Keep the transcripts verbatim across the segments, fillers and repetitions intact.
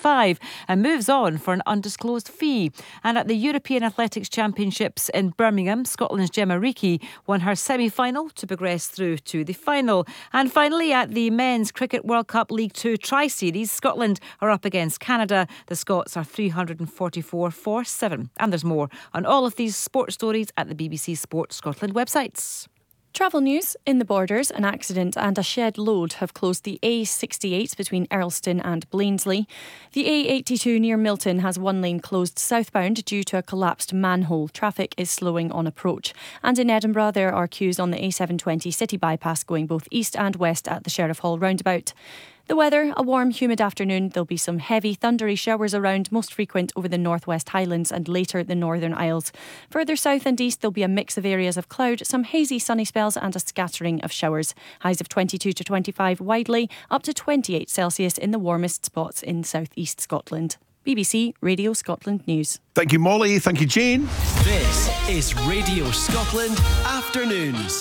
twenty-five and moves on for an undisclosed fee. And at the European Athletics Championships in Birmingham, Scotland's Gemma Reekie won her semi-final to progress through to the final. And finally, at the Men's Cricket World Cup League Two Tri-Series, Scotland are up against Canada. The Scots are three hundred forty-four for seven. And there's more on all of these sports stories at the B B C Sport Scotland websites. Travel news. In the Borders, an accident and a shed load have closed the A sixty-eight between Earlston and Blainsley. The A eighty-two near Milton has one lane closed southbound due to a collapsed manhole. Traffic is slowing on approach. And in Edinburgh, there are queues on the A seven twenty city bypass going both east and west at the Sheriff Hall roundabout. The weather, a warm, humid afternoon. There'll be some heavy, thundery showers around, most frequent over the northwest Highlands and later the Northern Isles. Further south and east, there'll be a mix of areas of cloud, some hazy sunny spells and a scattering of showers. Highs of twenty-two to twenty-five widely, up to twenty-eight Celsius in the warmest spots in southeast Scotland. B B C Radio Scotland News. Thank you, Molly. Thank you, Jane. This is Radio Scotland Afternoons.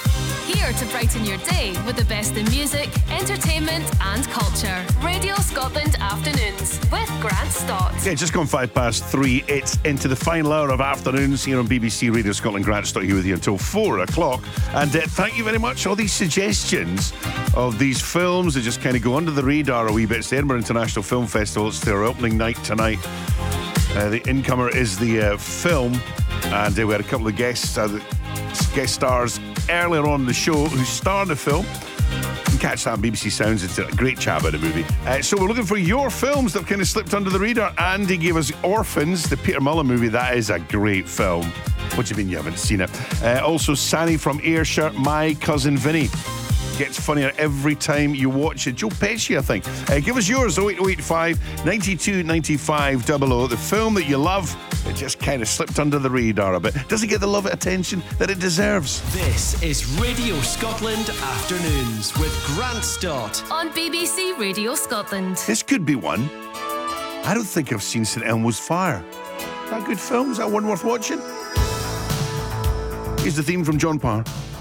Here to brighten your day with the best in music, entertainment and culture. Radio Scotland Afternoons with Grant Stott. Yeah, just gone five past three. It's into the final hour of afternoons here on B B C Radio Scotland. Grant Stott here with you until four o'clock. And uh, thank you very much. All these suggestions of these films that just kind of go under the radar a wee bit. It's the Edinburgh International Film Festival. It's their opening night tonight. Uh, the incomer is the uh, film. And uh, we had a couple of guests, uh, guest stars earlier on in the show who starred in the film. You can catch that on B B C Sounds. It's a great chat about the movie. Uh, so we're looking for your films that have kind of slipped under the radar. Andy gave us Orphans, the Peter Mullen movie. That is a great film. What do you mean you haven't seen it? Uh, also, Sani from Ayrshire, My Cousin Vinny. Gets funnier every time you watch it. Joe Pesci, I think. Uh, give us yours, oh eight oh eight five, nine two nine five double oh. The film that you love, it just kind of slipped under the radar a bit. Doesn't get the love and attention that it deserves. This is Radio Scotland Afternoons with Grant Stott on B B C Radio Scotland. This could be one. I don't think I've seen St Elmo's Fire. Is that a good film? Is that one worth watching? Here's the theme from John Parr.